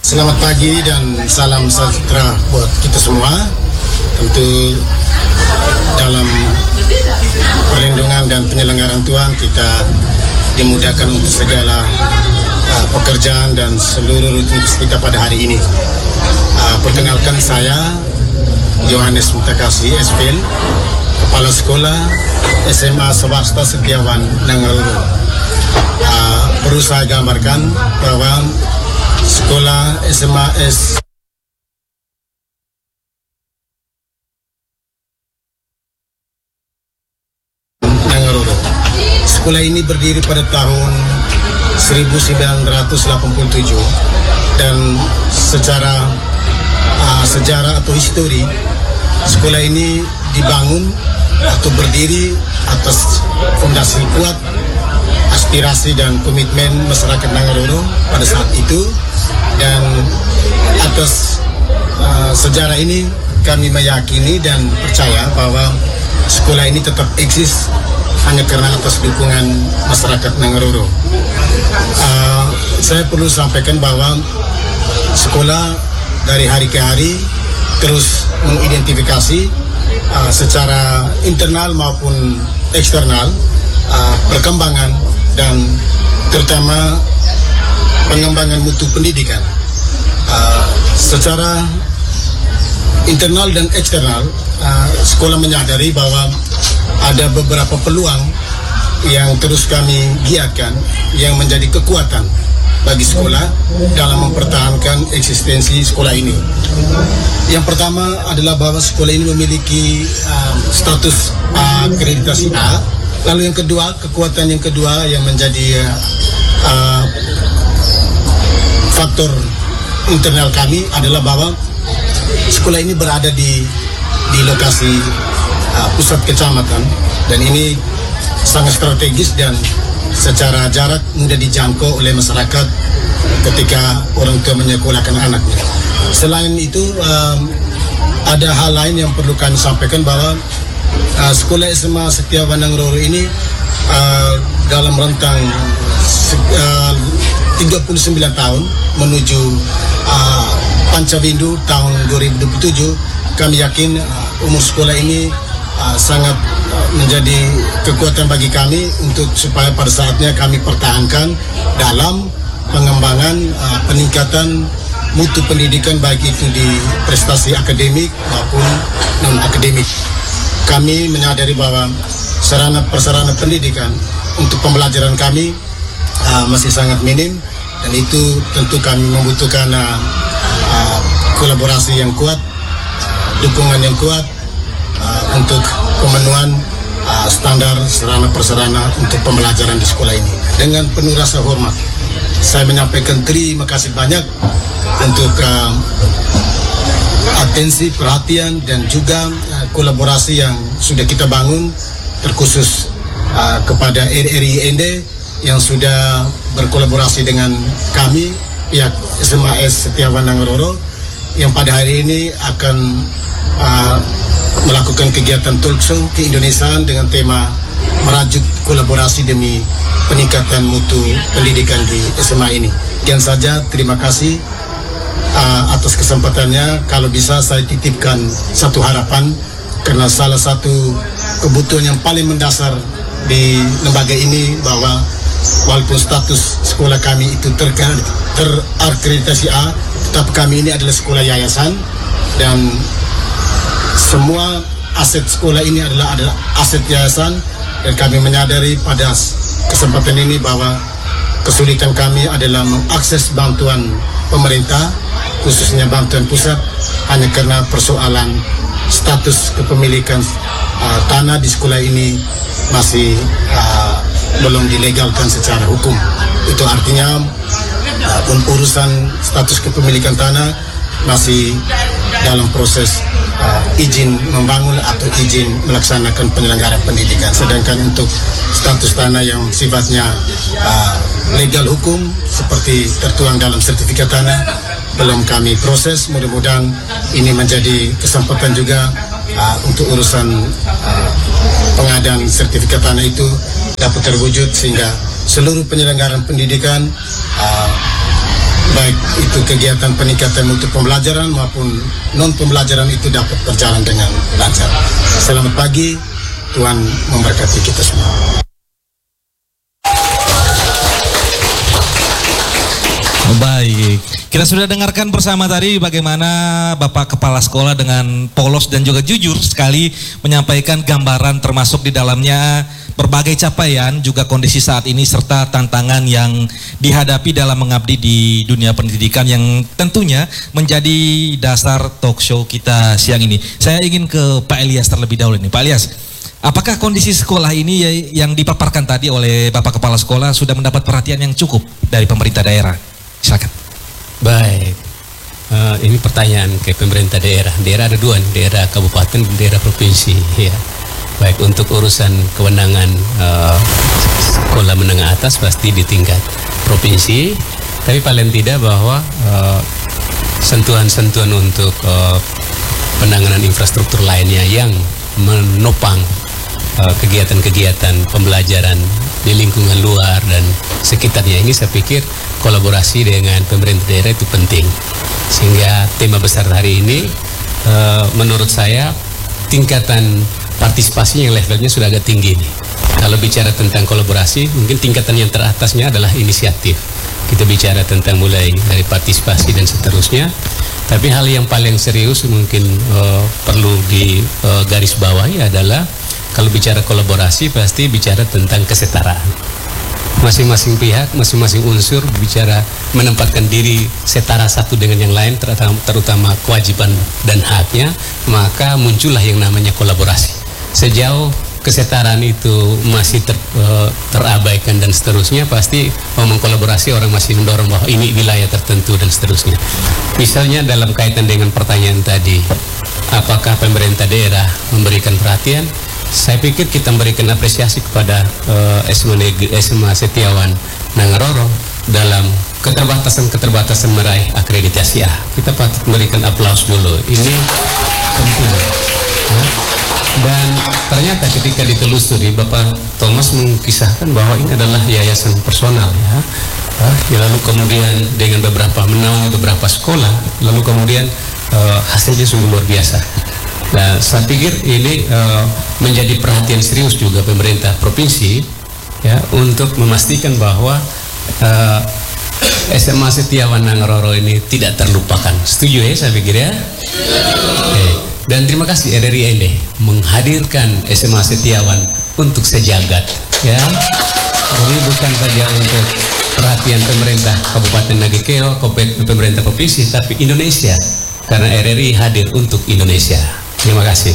Selamat pagi dan salam sejahtera buat kita semua. Tentu dalam perlindungan dan penyelenggaraan Tuhan kita dimudahkan untuk segala pekerjaan dan seluruh rutinitas kita pada hari ini. Perkenalkan saya Yohanes Mutakasi Esfil, Kepala Sekolah SMA Swasta Setiawan Nangaruru. Perlu saya gambarkan bahwa Sekolah SMAS Nangaruru. Sekolah ini berdiri pada tahun 1987 dan secara sejarah atau histori sekolah ini dibangun atau berdiri atas fondasi kuat aspirasi dan komitmen masyarakat Nangaruru pada saat itu, dan atas sejarah ini kami meyakini dan percaya bahwa sekolah ini tetap eksis hanya karena atas dukungan masyarakat Nangaruru. Saya perlu sampaikan bahwa sekolah dari hari ke hari terus mengidentifikasi secara internal maupun eksternal perkembangan dan terutama pengembangan mutu pendidikan. Secara internal dan eksternal, sekolah menyadari bahwa ada beberapa peluang yang terus kami giatkan yang menjadi kekuatan bagi sekolah dalam mempertahankan eksistensi sekolah ini. Yang pertama adalah bahwa sekolah ini memiliki status akreditasi A. Lalu yang kedua, kekuatan yang kedua yang menjadi faktor internal kami adalah bahwa sekolah ini berada di lokasi pusat kecamatan, dan ini sangat strategis dan secara jarak mudah dijangkau oleh masyarakat ketika orang tua menyekolahkan anaknya. Selain itu ada hal lain yang perlu kami sampaikan bahwa sekolah SMA Setiawan Nangaruru ini dalam rentang 39 tahun menuju Pancawindu tahun 2027, kami yakin umur sekolah ini sangat menjadi kekuatan bagi kami untuk supaya pada saatnya kami pertahankan dalam pengembangan peningkatan mutu pendidikan baik itu di prestasi akademik maupun non akademik. Kami menyadari bahwa sarana prasarana pendidikan untuk pembelajaran kami masih sangat minim, dan itu tentu kami membutuhkan kolaborasi yang kuat, dukungan yang kuat untuk pemenuhan standar sarana prasarana untuk pembelajaran di sekolah ini. Dengan penuh rasa hormat, saya menyampaikan terima kasih banyak untuk atensi, perhatian, dan juga kolaborasi yang sudah kita bangun, terkhusus kepada RRIND yang sudah berkolaborasi dengan kami, pihak SMAS Setiawan Nangaruru, yang pada hari ini akan melakukan kegiatan talk show keindonesiaan dengan tema merajuk kolaborasi demi peningkatan mutu pendidikan di SMA ini. Sekian saja, terima kasih atas kesempatannya. Kalau bisa saya titipkan satu harapan, karena salah satu kebutuhan yang paling mendasar di lembaga ini bahwa walaupun status sekolah kami itu terakreditasi A, tetapi kami ini adalah sekolah yayasan, dan semua aset sekolah ini adalah aset yayasan, dan kami menyadari pada kesempatan ini bahwa kesulitan kami adalah mengakses bantuan pemerintah, khususnya bantuan pusat, hanya karena persoalan status kepemilikan tanah di sekolah ini masih belum dilegalkan secara hukum. Itu artinya urusan status kepemilikan tanah masih dalam proses izin membangun atau izin melaksanakan penyelenggaraan pendidikan. Sedangkan untuk status tanah yang sifatnya legal hukum seperti tertuang dalam sertifikat tanah belum kami proses. Mudah-mudahan ini menjadi kesempatan juga untuk urusan pengadaan sertifikat tanah itu dapat terwujud, sehingga seluruh penyelenggaraan pendidikan baik itu kegiatan peningkatan mutu pembelajaran maupun non pembelajaran itu dapat berjalan dengan lancar. Selamat pagi, Tuhan memberkati kita semua. Baik, kita sudah dengarkan bersama tadi bagaimana Bapak Kepala Sekolah dengan polos dan juga jujur sekali menyampaikan gambaran termasuk di dalamnya berbagai capaian juga kondisi saat ini serta tantangan yang dihadapi dalam mengabdi di dunia pendidikan yang tentunya menjadi dasar talk show kita siang ini. Saya ingin ke Pak Elias terlebih dahulu nih. Pak Elias, apakah kondisi sekolah ini yang dipaparkan tadi oleh Bapak Kepala Sekolah sudah mendapat perhatian yang cukup dari pemerintah daerah? Silakan. Baik, ini pertanyaan ke pemerintah daerah. Daerah ada dua, daerah kabupaten dan daerah provinsi. Ya. Baik, untuk urusan kewenangan sekolah menengah atas pasti di tingkat provinsi, tapi paling tidak bahwa sentuhan-sentuhan untuk penanganan infrastruktur lainnya yang menopang kegiatan-kegiatan pembelajaran di lingkungan luar dan sekitarnya ini, saya pikir kolaborasi dengan pemerintah daerah itu penting. Sehingga tema besar hari ini menurut saya tingkatan partisipasi yang levelnya sudah agak tinggi nih. Kalau bicara tentang kolaborasi, mungkin tingkatan yang teratasnya adalah inisiatif. Kita bicara tentang mulai dari partisipasi dan seterusnya. Tapi hal yang paling serius mungkin perlu di garis bawahi adalah kalau bicara kolaborasi pasti bicara tentang kesetaraan. Masing-masing pihak, masing-masing unsur bicara menempatkan diri setara satu dengan yang lain, terutama kewajiban dan haknya, maka muncullah yang namanya kolaborasi. Sejauh kesetaraan itu masih terabaikan dan seterusnya, pasti ngomong kolaborasi orang masih mendorong bahwa ini wilayah tertentu dan seterusnya. Misalnya dalam kaitan dengan pertanyaan tadi, apakah pemerintah daerah memberikan perhatian? Saya pikir kita memberikan apresiasi kepada SMA Setiawan Nangaroro dalam keterbatasan meraih akreditasi A. Kita patut memberikan aplaus dulu. Ini penting. Ya. Dan ternyata ketika ditelusuri, Bapak Thomas mengkisahkan bahwa ini adalah yayasan personal, ya. Lalu kemudian dengan menaungi beberapa sekolah, lalu kemudian hasilnya sungguh luar biasa. Nah, saya pikir ini menjadi perhatian serius juga pemerintah provinsi, ya, untuk memastikan bahwa SMA Setiawan Nangaroro ini tidak terlupakan. Setuju ya, saya pikir ya. Dan terima kasih RRI ND menghadirkan SMA Setiawan untuk sejagat, ya. Jadi bukan saja untuk perhatian pemerintah Kabupaten Nagekeo, pemerintah provinsi, tapi Indonesia, karena RRI hadir untuk Indonesia. Terima kasih.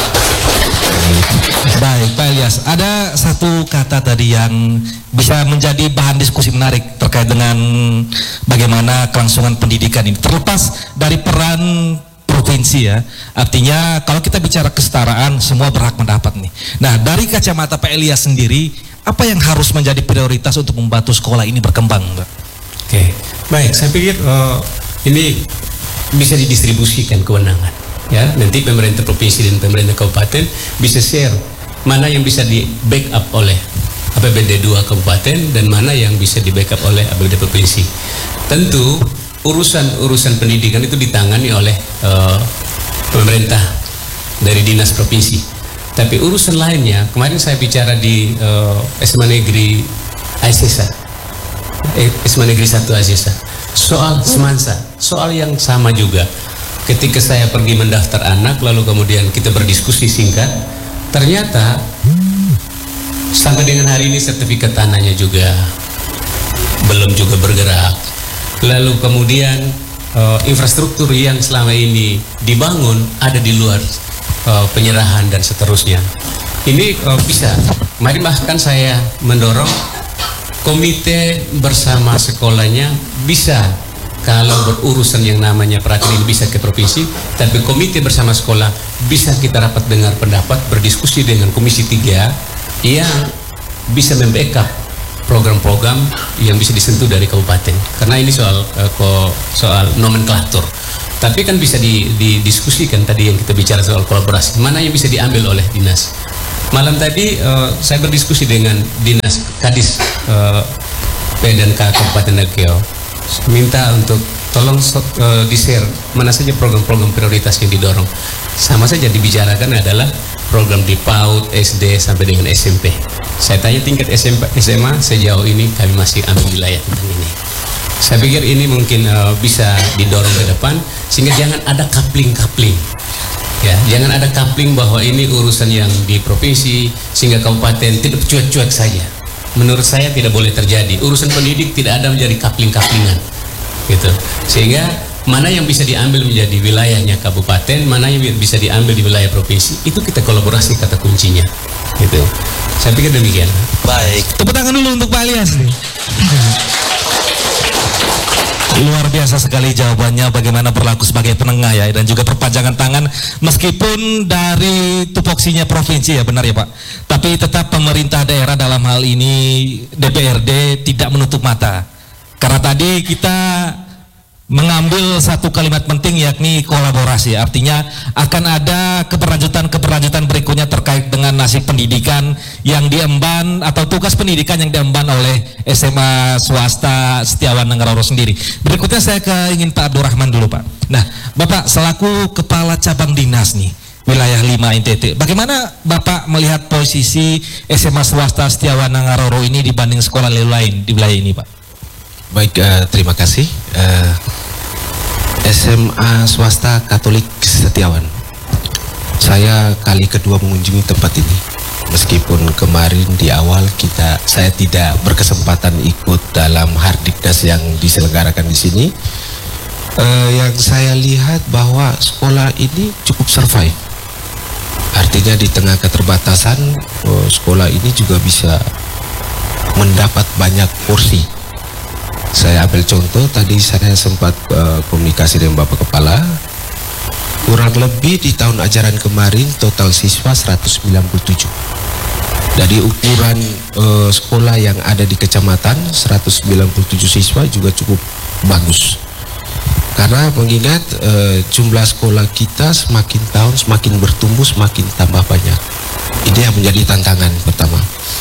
Baik, Pak Elias, ada satu kata tadi yang bisa menjadi bahan diskusi menarik terkait dengan bagaimana kelangsungan pendidikan ini terlepas dari peran provinsi, ya. Artinya kalau kita bicara kesetaraan, semua berhak mendapat nih. Nah, dari kacamata Pak Elias sendiri, apa yang harus menjadi prioritas untuk membantu sekolah ini berkembang, Mbak? Oke, baik, saya pikir ini bisa didistribusikan kewenangan. Ya, nanti pemerintah provinsi dan pemerintah kabupaten bisa share mana yang bisa di backup oleh APBD 2 kabupaten dan mana yang bisa di backup oleh APBD provinsi. Tentu urusan pendidikan itu ditangani oleh pemerintah dari dinas provinsi. Tapi urusan lainnya, kemarin saya bicara di SMA Negeri Aisesa, SMA Negeri 1 Aisesa, soal semansa, soal yang sama juga. Ketika saya pergi mendaftar anak, lalu kemudian kita berdiskusi singkat, ternyata sampai dengan hari ini sertifikat tanahnya juga belum juga bergerak. Lalu kemudian infrastruktur yang selama ini dibangun ada di luar penyerahan dan seterusnya. Ini bisa. Mari bahkan saya mendorong komite bersama sekolahnya bisa. Kalau berurusan yang namanya perhatian ini bisa ke provinsi, tapi komite bersama sekolah bisa kita rapat dengar pendapat, berdiskusi dengan Komisi 3 yang bisa membackup program-program yang bisa disentuh dari kabupaten. Karena ini soal nomenklatur. Tapi kan bisa didiskusikan tadi yang kita bicara soal kolaborasi. Mana yang bisa diambil oleh dinas. Malam tadi saya berdiskusi dengan dinas Kadis PDNK Kabupaten Nagekeo. Minta untuk tolong di-share mana saja program-program prioritas yang didorong. Sama saja dibicarakan adalah program di PAUD, SD sampai dengan SMP. Saya tanya tingkat SMA sejauh ini kami masih ambil wilayah tentang ini. Saya pikir ini mungkin bisa didorong ke depan sehingga jangan ada coupling. Ya, jangan ada coupling bahwa ini urusan yang di provinsi sehingga kabupaten tidak cuek-cuek saja. Menurut saya tidak boleh terjadi. Urusan pendidik tidak ada menjadi coupling-couplingan, gitu. Sehingga mana yang bisa diambil menjadi wilayahnya kabupaten, mana yang bisa diambil di wilayah provinsi, itu kita kolaborasi kata kuncinya, gitu. Saya pikir demikian. Baik, tepuk tangan dulu untuk Pak Alias nih. Luar biasa sekali jawabannya, bagaimana berlaku sebagai penengah ya, dan juga perpanjangan tangan meskipun dari tupoksinya provinsi ya, benar ya Pak, tapi tetap pemerintah daerah dalam hal ini DPRD tidak menutup mata, karena tadi kita mengambil satu kalimat penting yakni kolaborasi. Artinya akan ada keberlanjutan berikutnya terkait dengan nasib pendidikan yang diemban atau tugas pendidikan yang diemban oleh SMA swasta Setiawan Nengaroro sendiri. Berikutnya saya ingin Pak Abdurrahman dulu Pak. Nah Bapak selaku Kepala Cabang Dinas nih wilayah 5 NTT, bagaimana Bapak melihat posisi SMA swasta Setiawan Nengaroro ini dibanding sekolah lain di wilayah ini Pak? Baik, terima kasih. SMA swasta Katolik Setiawan. Saya kali kedua mengunjungi tempat ini. Meskipun kemarin di awal saya tidak berkesempatan ikut dalam Hardiknas yang diselenggarakan di sini. Yang saya lihat bahwa sekolah ini cukup survive. Artinya di tengah keterbatasan, sekolah ini juga bisa mendapat banyak kursi. Saya ambil contoh, tadi saya sempat komunikasi dengan Bapak Kepala, kurang lebih di tahun ajaran kemarin total siswa 197. Dari ukuran sekolah yang ada di kecamatan, 197 siswa juga cukup bagus. Karena mengingat jumlah sekolah kita semakin tahun semakin bertumbuh, semakin tambah banyak. Ini yang menjadi tantangan pertama.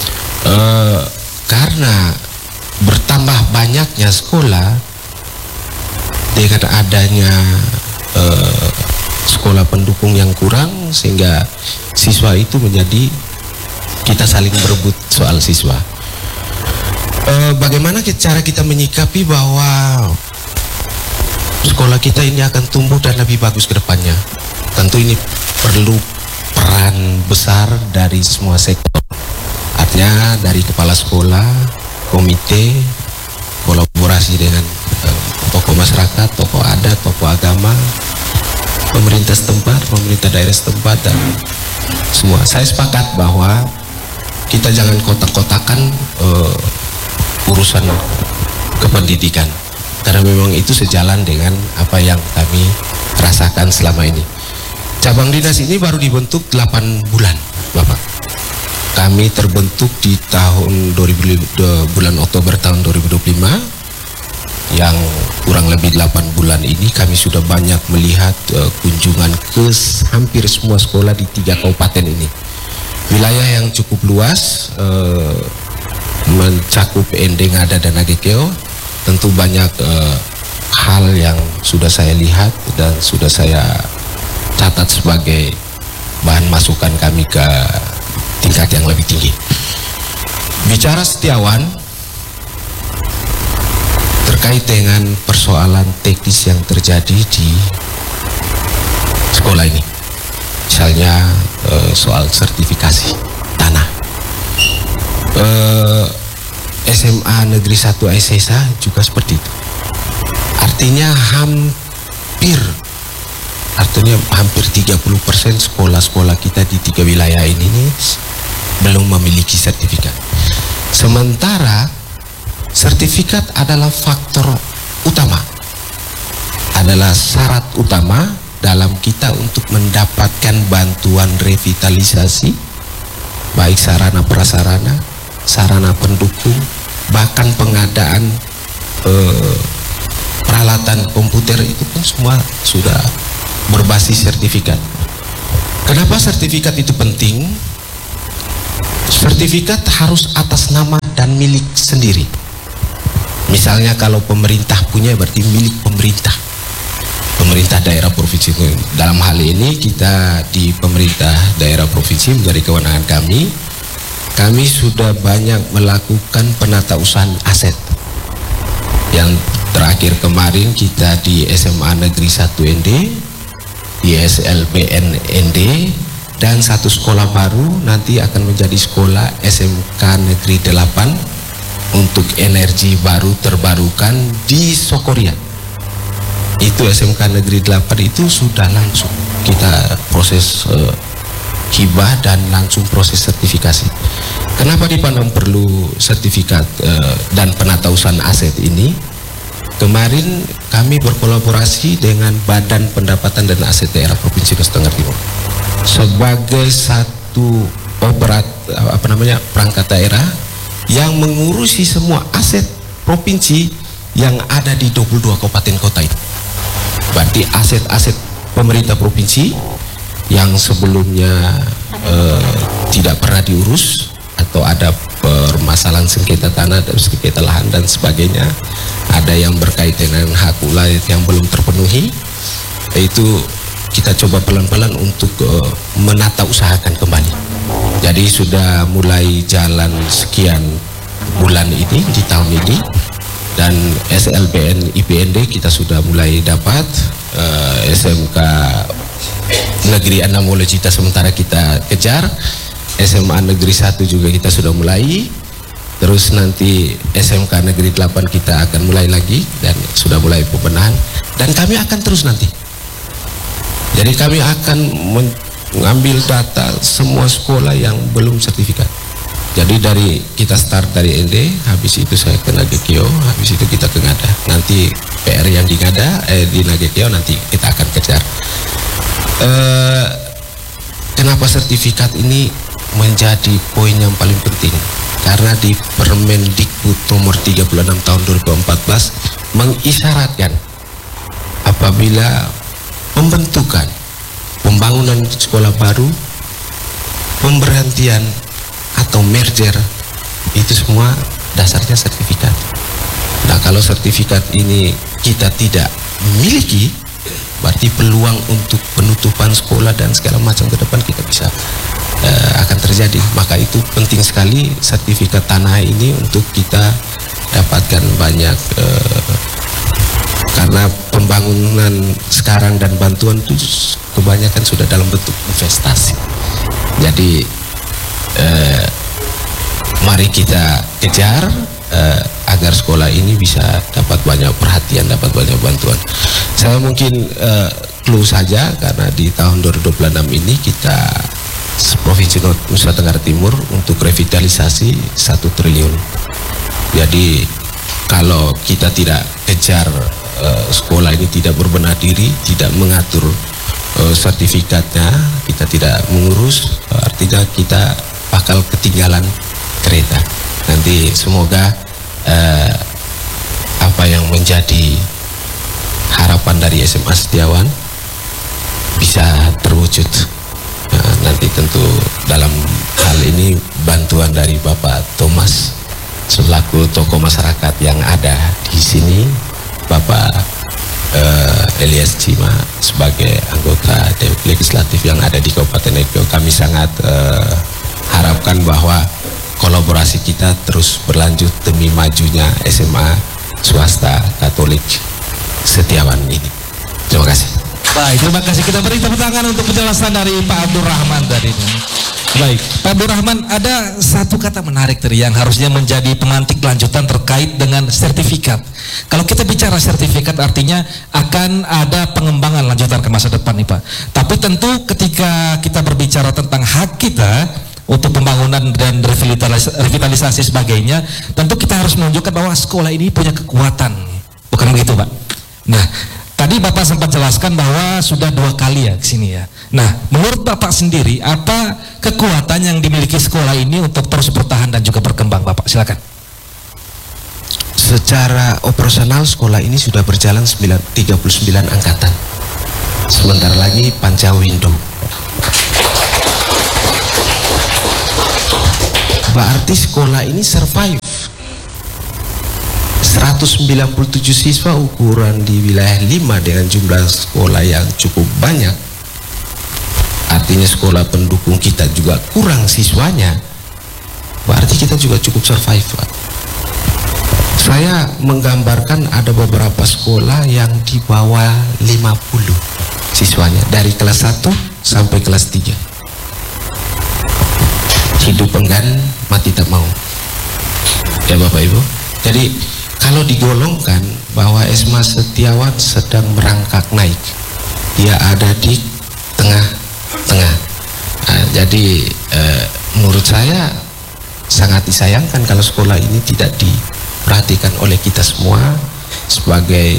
Karena bertambah banyaknya sekolah dengan adanya sekolah pendukung yang kurang, sehingga siswa itu menjadi kita saling berebut soal siswa. Bagaimana cara kita menyikapi bahwa sekolah kita ini akan tumbuh dan lebih bagus ke depannya? Tentu ini perlu peran besar dari semua sektor. Artinya dari kepala sekolah, komite, kolaborasi dengan tokoh masyarakat, tokoh adat, tokoh agama, pemerintah setempat, pemerintah daerah setempat, dan semua. Saya sepakat bahwa kita jangan kotak-kotakan urusan kependidikan, karena memang itu sejalan dengan apa yang kami rasakan selama ini. Cabang dinas ini baru dibentuk 8 bulan, Bapak. Kami terbentuk di tahun bulan Oktober tahun 2025, yang kurang lebih 8 bulan ini kami sudah banyak melihat kunjungan ke hampir semua sekolah di 3 kabupaten ini. Wilayah yang cukup luas, mencakup ND, Ngada, dan Nagekeo. Tentu banyak hal yang sudah saya lihat dan sudah saya catat sebagai bahan masukan kami ke tingkat yang lebih tinggi. Bicara Setiawan terkait dengan persoalan teknis yang terjadi di sekolah ini, misalnya soal sertifikasi tanah. SMA Negeri 1 SSA juga seperti itu. Artinya hampir 30% sekolah-sekolah kita di 3 wilayah ini belum memiliki sertifikat. Sementara sertifikat adalah faktor utama, adalah syarat utama dalam kita untuk mendapatkan bantuan revitalisasi, baik sarana prasarana, sarana pendukung, bahkan pengadaan peralatan komputer, itu pun semua sudah berbasis sertifikat. Kenapa sertifikat itu penting? Sertifikat harus atas nama dan milik sendiri. Misalnya kalau pemerintah punya berarti milik pemerintah daerah provinsi. Dalam hal ini kita di pemerintah daerah provinsi menjadi kewenangan kami sudah banyak melakukan penatausahaan aset. Yang terakhir kemarin kita di SMA Negeri 1 ND, di SLBN ND, dan satu sekolah baru nanti akan menjadi sekolah SMK Negeri 8 untuk energi baru terbarukan di Sokorian. Itu SMK Negeri 8 itu sudah langsung kita proses hibah dan langsung proses sertifikasi. Kenapa dipandang perlu sertifikat dan penatausahaan aset ini? Kemarin kami berkolaborasi dengan Badan Pendapatan dan Aset Daerah Provinsi Nusa Tenggara Timur sebagai satu perangkat daerah yang mengurusi semua aset provinsi yang ada di 22 kabupaten kota itu. Berarti aset-aset pemerintah provinsi yang sebelumnya tidak pernah diurus atau ada permasalahan sengketa tanah, sengketa lahan dan sebagainya, ada yang berkaitan dengan hak wilayah yang belum terpenuhi, itu kita coba pelan-pelan untuk menata usahakan kembali. Jadi sudah mulai jalan sekian bulan ini di tahun ini, dan SLBN IPND kita sudah mulai dapat, SMK Negeri 6 Wolojita sementara kita kejar, SMA Negeri 1 juga kita sudah mulai, terus nanti SMK Negeri 8 kita akan mulai lagi dan sudah mulai pembenahan, dan kami akan terus nanti. Jadi kami akan mengambil data semua sekolah yang belum sertifikat. Jadi dari kita start dari ND, habis itu saya ke Nagekeo, habis itu kita ke Ngada. Nanti PR yang di Ngada, di Nagekeo nanti kita akan kejar. Kenapa sertifikat ini menjadi poin yang paling penting? Karena di Permendikbud nomor 36 tahun 2014 mengisyaratkan apabila pembentukan, pembangunan sekolah baru, pemberhentian atau merger, itu semua dasarnya sertifikat. Nah, kalau sertifikat ini kita tidak miliki, berarti peluang untuk penutupan sekolah dan segala macam ke depan kita bisa akan terjadi. Maka itu penting sekali sertifikat tanah ini untuk kita dapatkan banyak, karena pembangunan sekarang dan bantuan itu kebanyakan sudah dalam bentuk investasi. Jadi mari kita kejar agar sekolah ini bisa dapat banyak perhatian, dapat banyak bantuan. Saya mungkin clue saja, karena di tahun 2026 ini kita Provinsi Nusa Tenggara Timur untuk revitalisasi 1 triliun. Jadi kalau kita tidak kejar sekolah ini tidak berbenah diri, tidak mengatur sertifikatnya, kita tidak mengurus, artinya kita bakal ketinggalan kereta. Nanti semoga apa yang menjadi harapan dari SMA Setiawan bisa terwujud. Nanti tentu dalam hal ini bantuan dari Bapak Thomas selaku tokoh masyarakat yang ada di sini, Bapak Elias Cima sebagai anggota legislatif yang ada di Kabupaten Nagekeo, kami sangat harapkan bahwa kolaborasi kita terus berlanjut demi majunya SMA swasta Katolik Setiawan ini. Terima kasih. Baik, terima kasih. Kita beri tepuk tangan untuk penjelasan dari Pak Abdul Rahman tadi. Baik, Pak Abdul Rahman, ada satu kata menarik tadi yang harusnya menjadi pemantik lanjutan terkait dengan sertifikat. Kalau kita bicara sertifikat artinya akan ada pengembangan lanjutan ke masa depan nih Pak. Tapi tentu ketika kita berbicara tentang hak kita untuk pembangunan dan revitalisasi sebagainya, tentu kita harus menunjukkan bahwa sekolah ini punya kekuatan. Bukan begitu Pak? Nah, tadi Bapak sempat jelaskan bahwa sudah 2 kali ya ke sini ya. Nah, menurut Bapak sendiri, apa kekuatan yang dimiliki sekolah ini untuk terus bertahan dan juga berkembang, Bapak? Silakan. Secara operasional sekolah ini sudah berjalan 39 angkatan. Sebentar lagi Pancawindo. Berarti sekolah ini survive. 197 siswa ukuran di wilayah 5 dengan jumlah sekolah yang cukup banyak, artinya sekolah pendukung kita juga kurang siswanya, berarti kita juga cukup survive, Pak. Saya menggambarkan ada beberapa sekolah yang di bawah 50 siswanya dari kelas 1 sampai kelas 3. Hidup enggan, mati tak mau. Ya Bapak Ibu. Jadi kalau digolongkan bahwa SMA Setiawan sedang merangkak naik, dia ada di tengah-tengah. Nah, jadi menurut saya sangat disayangkan kalau sekolah ini tidak diperhatikan oleh kita semua sebagai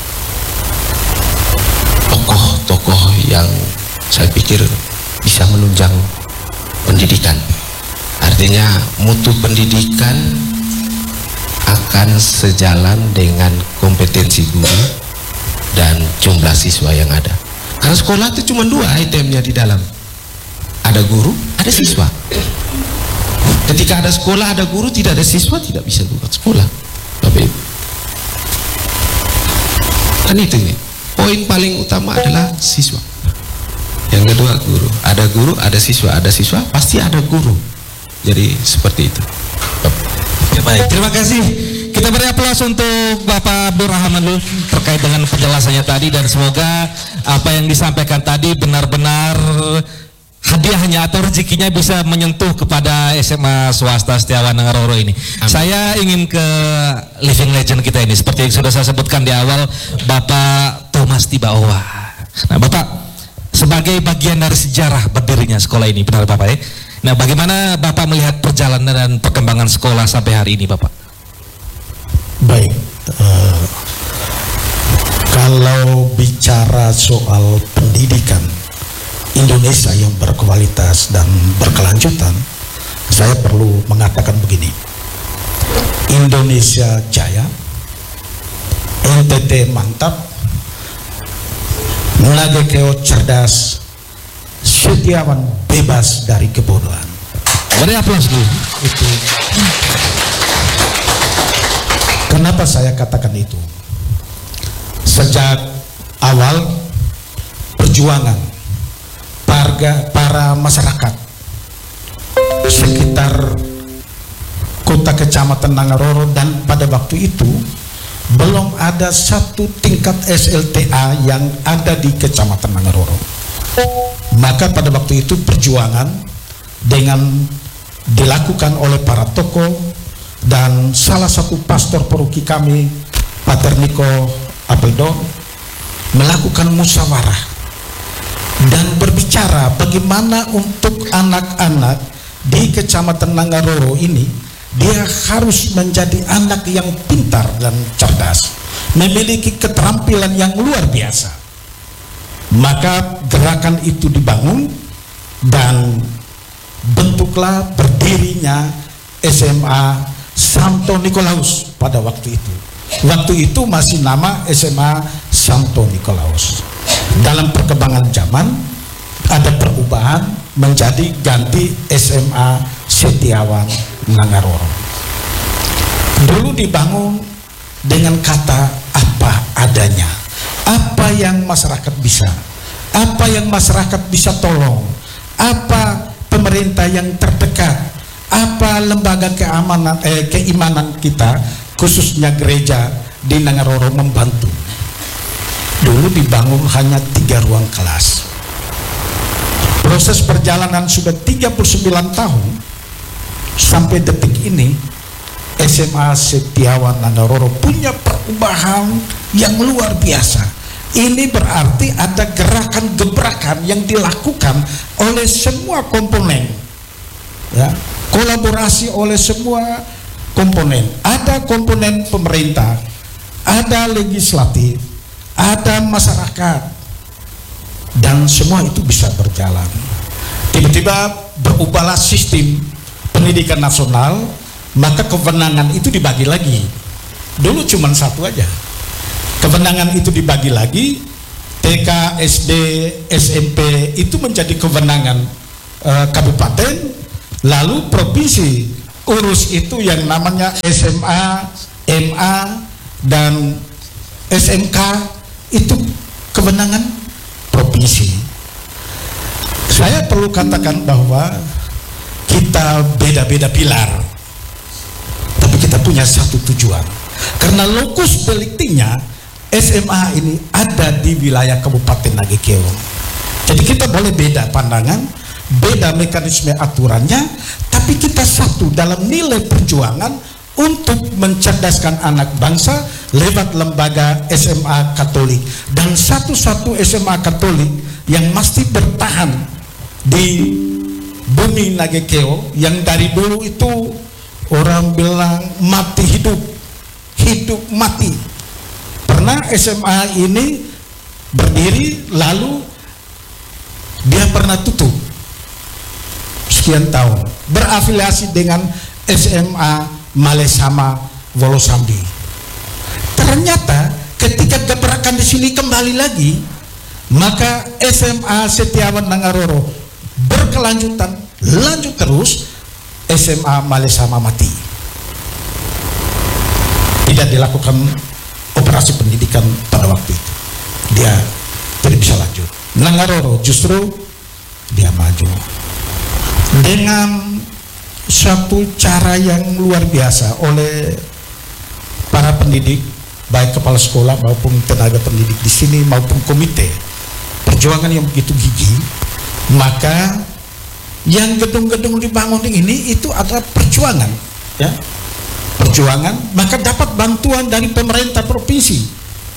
tokoh-tokoh yang saya pikir bisa menunjang pendidikan. Artinya mutu pendidikan akan sejalan dengan kompetensi guru dan jumlah siswa yang ada. Karena sekolah itu cuma 2 itemnya di dalam. Ada guru, ada siswa. Ketika ada sekolah, ada guru, tidak ada siswa, tidak bisa buat sekolah. Bapak Ibu. Kan itu nih. Poin paling utama adalah siswa. Yang kedua guru. Ada guru, ada siswa, pasti ada guru. Jadi seperti itu. Ya, baik, terima kasih. Kita beri aplaus untuk Bapak Abdul Rahman dulu terkait dengan penjelasannya tadi, dan semoga apa yang disampaikan tadi benar-benar hadiahnya atau rezekinya bisa menyentuh kepada SMA swasta Setiawan Nangaroro ini. Amin. Saya ingin ke living legend kita ini, seperti yang sudah saya sebutkan di awal, Bapak Thomas Tibaowa. Nah, Bapak sebagai bagian dari sejarah berdirinya sekolah ini, benar Bapak ya? Nah, bagaimana Bapak melihat perjalanan dan perkembangan sekolah sampai hari ini, Bapak? Baik, kalau bicara soal pendidikan Indonesia yang berkualitas dan berkelanjutan, saya perlu mengatakan begini: Indonesia jaya, NTT mantap, Nagekeo cerdas, Setiawan bebas dari kebodohan. Beri aplaus dulu. Itu. Kenapa saya katakan itu? Sejak awal perjuangan para masyarakat sekitar kota kecamatan Nangaroro, dan pada waktu itu belum ada satu tingkat SLTA yang ada di kecamatan Nangaroro. Maka pada waktu itu perjuangan dengan dilakukan oleh para tokoh dan salah satu pastor paroki kami, Pater Niko Apeldo, melakukan musyawarah dan berbicara bagaimana untuk anak-anak di kecamatan Nangaroro ini, dia harus menjadi anak yang pintar dan cerdas, memiliki keterampilan yang luar biasa. Maka gerakan itu dibangun dan bentuklah berdirinya SMA Santo Nikolaus pada waktu itu. Waktu itu masih nama SMA Santo Nikolaus. Dalam perkembangan zaman ada perubahan menjadi ganti SMA Setiawan Nangaroro. Dulu dibangun dengan kata apa adanya, apa yang masyarakat bisa, apa yang masyarakat bisa tolong, apa pemerintah yang terdekat, apa lembaga keimanan kita, khususnya gereja di Nangaroro membantu. Dulu dibangun hanya 3 ruang kelas. Proses perjalanan sudah 39 tahun sampai detik ini, SMA Setiawan Nangaroro punya perubahan yang luar biasa. Ini berarti ada gerakan gebrakan yang dilakukan oleh semua komponen, ya, kolaborasi oleh semua komponen. Ada komponen pemerintah, ada legislatif, ada masyarakat, dan semua itu bisa berjalan. Tiba-tiba berubahlah sistem pendidikan nasional, maka kewenangan itu dibagi lagi. Dulu cuma satu aja. Kewenangan itu dibagi lagi, TK, SD, SMP itu menjadi kewenangan kabupaten, lalu provinsi urus itu yang namanya SMA, MA, dan SMK itu kewenangan provinsi. Saya perlu katakan bahwa kita beda-beda pilar, tapi kita punya satu tujuan. Karena lokus deliktinya SMA ini ada di wilayah Kabupaten Nagekeo. Jadi kita boleh beda pandangan, beda mekanisme aturannya, tapi kita satu dalam nilai perjuangan untuk mencerdaskan anak bangsa lewat lembaga SMA Katolik, dan satu-satu SMA Katolik yang masih bertahan di bumi Nagekeo yang dari dulu itu orang bilang mati hidup, hidup mati. Pernah SMA ini berdiri lalu dia pernah tutup sekian tahun, berafiliasi dengan SMA Malesama Wolosambi. Ternyata ketika gebrakan di sini kembali lagi, maka SMA Setiawan Nangaroro berkelanjutan, lanjut terus, SMA Malesama mati. Tidak dilakukan operasi pendidikan pada waktu itu, dia tidak bisa lanjut. Nangaroro justru dia maju dengan satu cara yang luar biasa oleh para pendidik, baik kepala sekolah maupun tenaga pendidik di sini maupun komite perjuangan yang begitu gigih. Maka yang gedung-gedung dibangun ini itu adalah perjuangan, ya, perjuangan. Maka dapat bantuan dari pemerintah provinsi.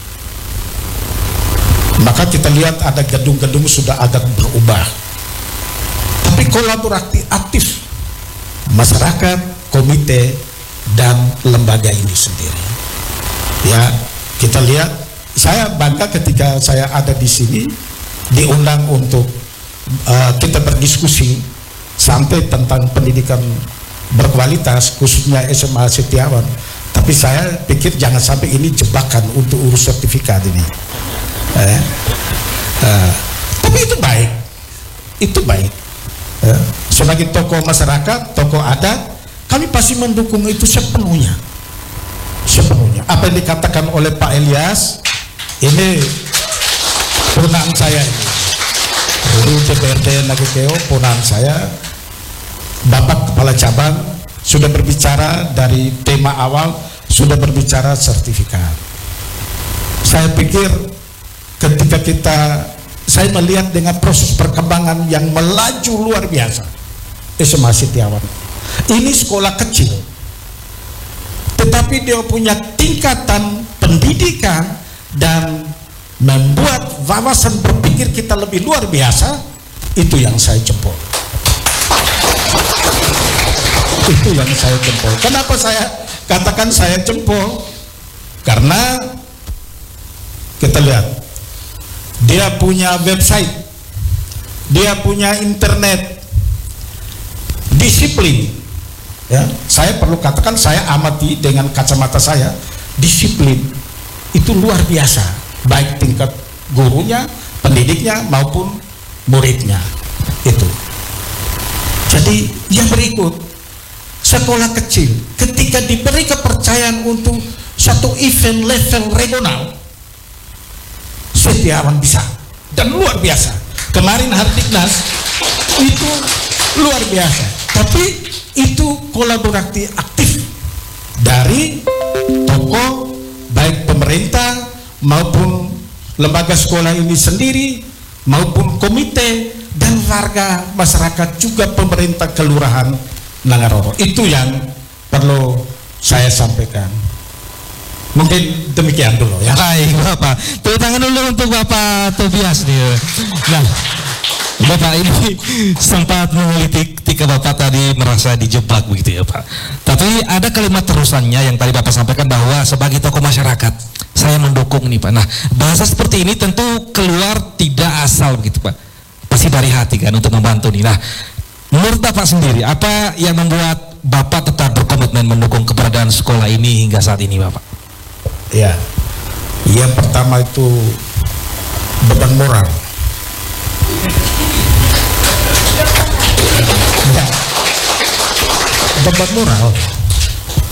Maka kita lihat ada gedung-gedung sudah agak berubah, tapi kolaboratif aktif masyarakat, komite, dan lembaga ini sendiri. Ya, kita lihat, saya bangga ketika saya ada di sini diundang untuk kita berdiskusi sampai tentang pendidikan berkualitas, khususnya SMA Setiawan. Tapi saya pikir jangan sampai ini jebakan untuk urus sertifikat ini. Tapi itu baik, itu baik. Sebagai tokoh masyarakat, tokoh adat, kami pasti mendukung itu sepenuhnya. Sepenuhnya. Apa yang dikatakan oleh Pak Elias, ini ponaan saya ini. Dulu DPRD Nagekeo, ponaan saya, Bapak Kepala Cabang sudah berbicara dari tema awal, sudah berbicara sertifikat. Saya pikir ketika saya melihat dengan proses perkembangan yang melaju luar biasa SMA Setiawan. Ini sekolah kecil, tetapi dia punya tingkatan pendidikan dan membuat wawasan berpikir kita lebih luar biasa. Itu yang saya jempol. Itu yang saya jempol. Kenapa saya katakan saya jempol? Karena kita lihat, dia punya website, dia punya internet, disiplin. Ya, saya perlu katakan, saya amati dengan kacamata saya, disiplin itu luar biasa, baik tingkat gurunya, pendidiknya maupun muridnya. Itu. Jadi yang berikut, sekolah kecil ketika diberi kepercayaan untuk satu event level regional, Setiawan bisa dan luar biasa. Kemarin Hardiknas itu luar biasa, tapi itu kolaborasi aktif dari tokoh baik pemerintah maupun lembaga sekolah ini sendiri maupun komite dan warga masyarakat, juga pemerintah kelurahan Nangaroro. Itu yang perlu saya sampaikan. Mungkin demikian dulu ya. Baik Bapak, tepuk tangan dulu untuk Bapak Tobias nih. Nah, Bapak ini sempat mengkritik ketika Bapak tadi merasa dijebak begitu ya Pak. Tapi ada kalimat terusannya yang tadi Bapak sampaikan bahwa sebagai tokoh masyarakat saya mendukung nih Pak. Nah, bahasa seperti ini tentu keluar tidak asal begitu Pak. Pasti dari hati kan untuk membantu nih. Nah, menurut Bapak sendiri apa yang membuat Bapak tetap berkomitmen mendukung keberadaan sekolah ini hingga saat ini Bapak? Ya, yang pertama itu beban moral. Ya, beban moral.